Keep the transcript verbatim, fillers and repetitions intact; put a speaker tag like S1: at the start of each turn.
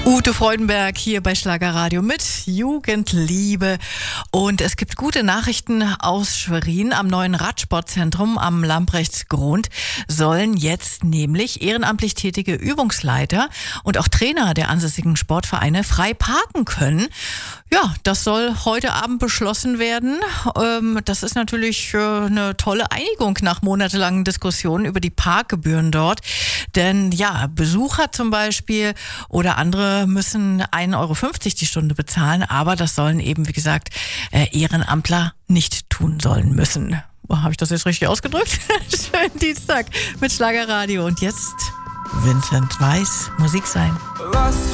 S1: Ute Freudenberg hier bei Schlagerradio mit Jugendliebe. Und es gibt gute Nachrichten aus Schwerin. Am neuen Radsportzentrum am Lamprechts-Grund sollen jetzt nämlich ehrenamtlich tätige Übungsleiter und auch Trainer der ansässigen Sportvereine frei parken können. Ja, das soll heute Abend beschlossen werden. Ähm, das ist natürlich äh, eine tolle Einigung nach monatelangen Diskussionen über die Parkgebühren dort. Denn ja, Besucher zum Beispiel oder andere müssen ein Euro fünfzig die Stunde bezahlen, aber das sollen eben, wie gesagt, äh, Ehrenamtler nicht tun sollen müssen. Oh, habe ich das jetzt richtig ausgedrückt? Schönen Dienstag mit Schlagerradio. Und jetzt Vincent Weiss, Musik sein.
S2: Was